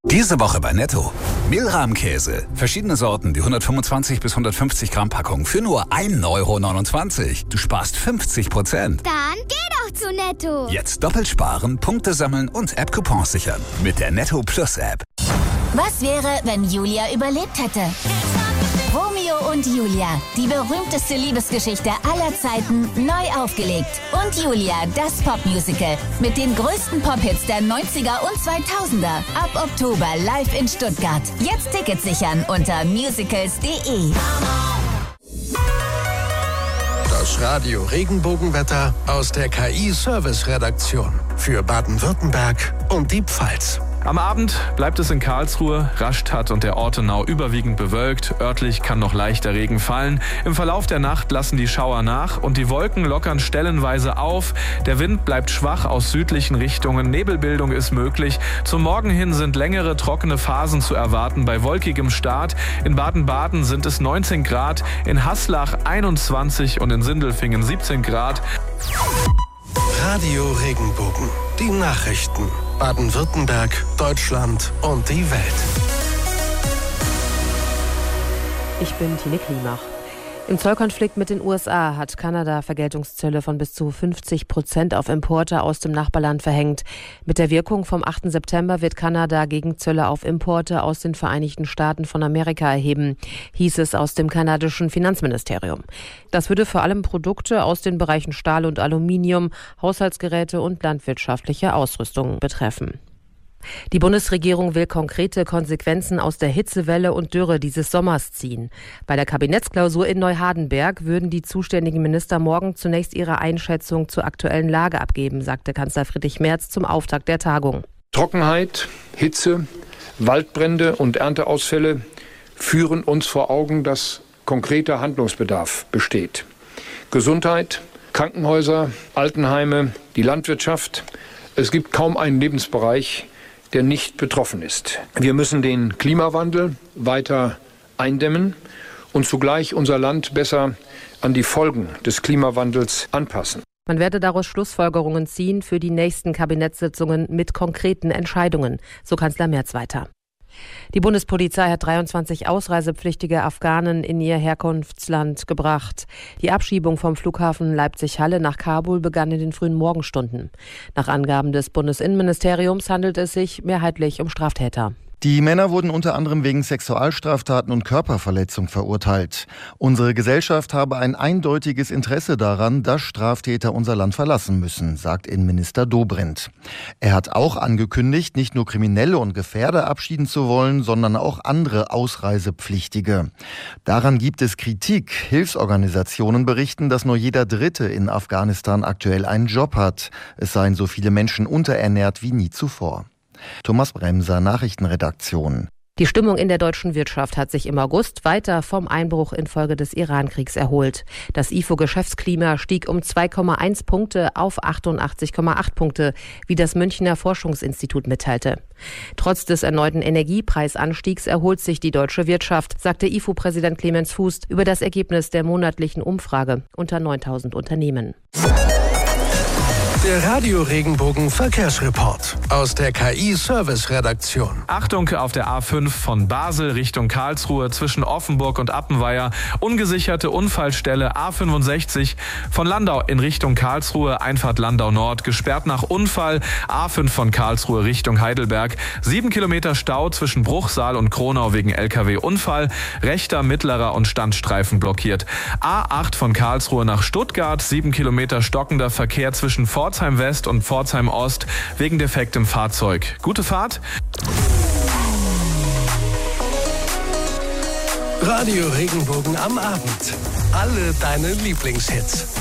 Diese Woche bei Netto. Mehlrahmkäse. Verschiedene Sorten, die 125 bis 150 Gramm Packung für nur 1,29 €. Du sparst 50%. Dann geh doch zu Netto. Jetzt doppelt sparen, Punkte sammeln und App-Coupons sichern. Mit der Netto Plus App. Was wäre, wenn Julia überlebt hätte? Romeo und Julia, die berühmteste Liebesgeschichte aller Zeiten, neu aufgelegt. Und Julia, das Popmusical. Mit den größten Pop-Hits der 90er und 2000er. Ab Oktober live in Stuttgart. Jetzt Tickets sichern unter musicals.de. Das Radio Regenbogenwetter aus der KI-Service-Redaktion für Baden-Württemberg und die Pfalz. Am Abend bleibt es in Karlsruhe, Rastatt und der Ortenau überwiegend bewölkt. Örtlich kann noch leichter Regen fallen. Im Verlauf der Nacht lassen die Schauer nach und die Wolken lockern stellenweise auf. Der Wind bleibt schwach aus südlichen Richtungen. Nebelbildung ist möglich. Zum Morgen hin sind längere trockene Phasen zu erwarten bei wolkigem Start. In Baden-Baden sind es 19 Grad, in Haslach 21 und in Sindelfingen 17 Grad. Radio Regenbogen. Die Nachrichten. Baden-Württemberg, Deutschland und die Welt. Ich bin Tine Klimach. Im Zollkonflikt mit den USA hat Kanada Vergeltungszölle von bis zu 50% auf Importe aus dem Nachbarland verhängt. Mit der Wirkung vom 8. September wird Kanada Gegenzölle auf Importe aus den Vereinigten Staaten von Amerika erheben, hieß es aus dem kanadischen Finanzministerium. Das würde vor allem Produkte aus den Bereichen Stahl und Aluminium, Haushaltsgeräte und landwirtschaftliche Ausrüstung betreffen. Die Bundesregierung will konkrete Konsequenzen aus der Hitzewelle und Dürre dieses Sommers ziehen. Bei der Kabinettsklausur in Neuhardenberg würden die zuständigen Minister morgen zunächst ihre Einschätzung zur aktuellen Lage abgeben, sagte Kanzler Friedrich Merz zum Auftakt der Tagung. Trockenheit, Hitze, Waldbrände und Ernteausfälle führen uns vor Augen, dass konkreter Handlungsbedarf besteht. Gesundheit, Krankenhäuser, Altenheime, die Landwirtschaft. Es gibt kaum einen Lebensbereich, der nicht betroffen ist. Wir müssen den Klimawandel weiter eindämmen und zugleich unser Land besser an die Folgen des Klimawandels anpassen. Man werde daraus Schlussfolgerungen ziehen für die nächsten Kabinettssitzungen mit konkreten Entscheidungen, so Kanzler Merz weiter. Die Bundespolizei hat 23 ausreisepflichtige Afghanen in ihr Herkunftsland gebracht. Die Abschiebung vom Flughafen Leipzig-Halle nach Kabul begann in den frühen Morgenstunden. Nach Angaben des Bundesinnenministeriums handelt es sich mehrheitlich um Straftäter. Die Männer wurden unter anderem wegen Sexualstraftaten und Körperverletzung verurteilt. Unsere Gesellschaft habe ein eindeutiges Interesse daran, dass Straftäter unser Land verlassen müssen, sagt Innenminister Dobrindt. Er hat auch angekündigt, nicht nur Kriminelle und Gefährder abschieden zu wollen, sondern auch andere Ausreisepflichtige. Daran gibt es Kritik. Hilfsorganisationen berichten, dass nur jeder Dritte in Afghanistan aktuell einen Job hat. Es seien so viele Menschen unterernährt wie nie zuvor. Thomas Bremser, Nachrichtenredaktion. Die Stimmung in der deutschen Wirtschaft hat sich im August weiter vom Einbruch infolge des Iran-Kriegs erholt. Das IFO-Geschäftsklima stieg um 2,1 Punkte auf 88,8 Punkte, wie das Münchner Forschungsinstitut mitteilte. Trotz des erneuten Energiepreisanstiegs erholt sich die deutsche Wirtschaft, sagte IFO-Präsident Clemens Fuß über das Ergebnis der monatlichen Umfrage unter 9.000 Unternehmen. Der Radio Regenbogen Verkehrsreport aus der KI-Service-Redaktion. Achtung auf der A5 von Basel Richtung Karlsruhe zwischen Offenburg und Appenweier. Ungesicherte Unfallstelle A65 von Landau in Richtung Karlsruhe, Einfahrt Landau Nord, gesperrt nach Unfall. A5 von Karlsruhe Richtung Heidelberg. 7 Kilometer Stau zwischen Bruchsal und Kronau wegen LKW-Unfall. Rechter, mittlerer und Standstreifen blockiert. A8 von Karlsruhe nach Stuttgart. 7 Kilometer stockender Verkehr zwischen Pforzheim West und Pforzheim Ost wegen defektem Fahrzeug. Gute Fahrt. Radio Regenbogen am Abend. Alle deine Lieblingshits.